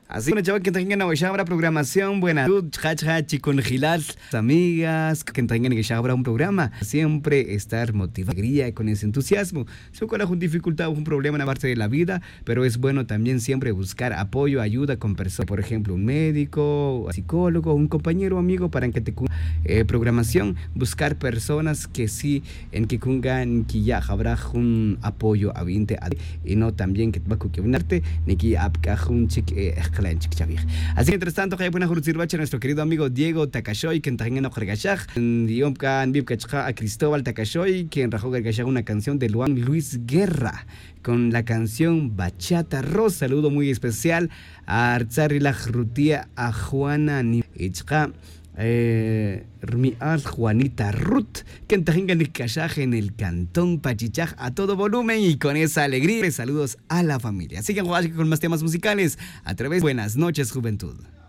Así que chaval que tengan una programación buena, con gilas, amigas, que tengan que habrá un programa, siempre estar motivado, alegría y con ese entusiasmo. Si con una dificultad o un problema en la parte de la vida, pero es bueno también siempre buscar apoyo, ayuda con personas, por ejemplo, un médico, un psicólogo, un compañero o amigo para que te programación, buscar personas que sí en que kungan que ya habrá un apoyo a 20 y no también que va a unarte ni que un chique así que mientras tanto hay buena a nuestro querido amigo Diego Takashoy quien también nos regashaj a Cristóbal Takashoy quien rajó una canción de Luis Guerra con la canción Bachata Rosa. Saludo muy especial a Arzari la Rutia, a Juana Nichka, Juanita Ruth, que tengan el callaje en el cantón Pachichaj a todo volumen y con esa alegría. Saludos a la familia. Sigan con más temas musicales a través de Buenas noches, Juventud.